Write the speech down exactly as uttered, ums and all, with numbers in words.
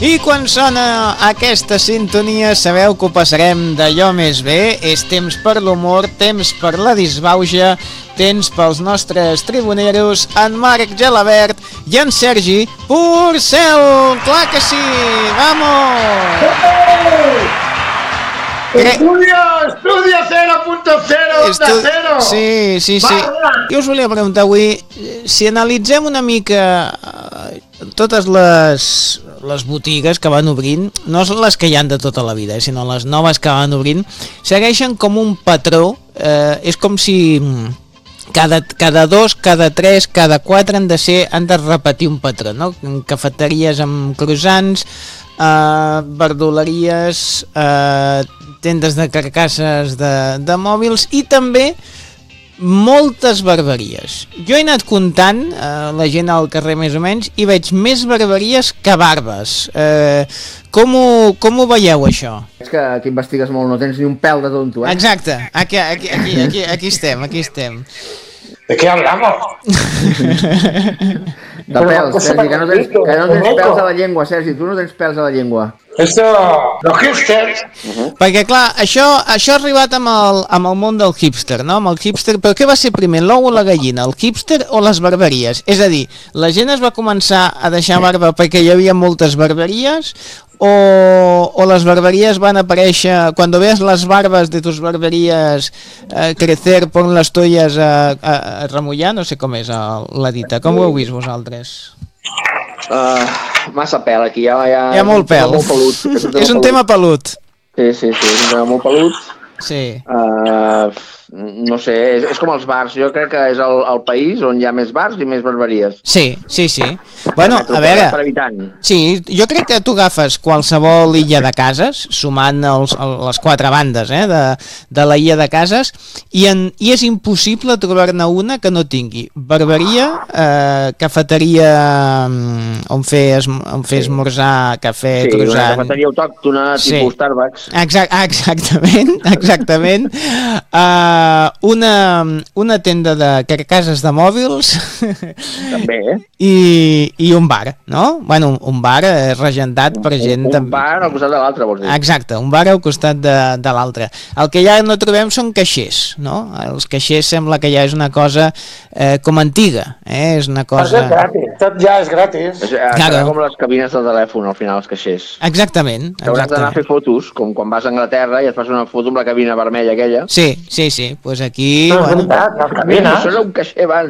I quan sona aquesta sintonia sabeu que ho passarem d'allò més bé. És temps per l'humor, temps per la disbauxa, temps pels nostres tribuneros, en Marc Gelabert i en Sergi Porcel. Clar que sí, vamos! Estudio, estudio cero punto cero, Estu... cero. Sí, sí, sí. Jo us volia preguntar avui, si analitzem una mica totes les, les botigues que van obrint, no són les que hi han de tota la vida, eh, sinó les noves que van obrint, segueixen com un patró, eh, és com si cada, cada dos, cada tres, cada quatre han de ser, han de repetir un patró, no? Cafeteries amb croissants, Uh, verduleries, uh, tendes de carcasses de, de mòbils i també moltes barberies. Jo he anat comptant uh, la gent al carrer més o menys i veig més barberies que barbes. Uh, com, ho, com ho veieu això? És que aquí investigues molt, no tens ni un pèl de tonto, eh? Exacte, aquí, aquí, aquí, aquí, aquí estem, aquí estem. ¿De qué hablamos? De pèls, Sergi, que no tens, que no tens pèls a la llengua, Sergi, tu no tens pèls a la llengua. Esto, los hipsters. Uh-huh. Perquè clar, això, això ha arribat amb el, amb el món del hipster, no? Amb el hipster, però què va ser primer, l'ou o la gallina, el hipster o les barberies? És a dir, la gent es va començar a deixar barba perquè hi havia moltes barberies, o, o les barberies van aparèixer, quan veus les barbes de tus barberies eh, crecer por las toallas a, a, a remullar, no sé com és la dita, com ho heu vist vosaltres? Uh, massa pèl aquí, hi ha, hi ha, hi ha molt pèl, molt pelut. És un tema, és un tema pelut. Sí, sí, sí, és un tema molt pelut. Sí. Uh, no sé, és, és com els bars, jo crec que és el, el país on hi ha més bars i més barberies. Sí, sí, sí. Bueno, a veure, sí, jo crec que tu agafes qualsevol illa de cases, sumant els, les quatre bandes eh, de, de la illa de cases, i, en, i és impossible trobar-ne una que no tingui barberia, eh, cafeteria on fer, on fer esmorzar, cafè, sí, croissant... Sí, una cafeteria autòctona, sí. Tipus Starbucks. Exact, exactament, exactament. Uh, una, una tenda de carcasses de mòbils... També, eh? I, i un bar, no? Bueno, un bar eh, regentat per gent... Un, un bar al costat de l'altre, vols dir? Exacte, un bar al costat de, de l'altre. El que ja no trobem són caixers, no? Els caixers sembla que ja és una cosa eh, com antiga, eh? És una cosa... És gratis, tot ja és gratis. És, claro. Com les cabines de telèfon, al final, els caixers. Exactament. Hauràs d'anar a fer fotos, com quan vas a Anglaterra i et fas una foto amb la cabina vermella aquella. Sí, sí, sí, doncs pues aquí... No, bueno, veritat, les cabines. Això era un caixer abans.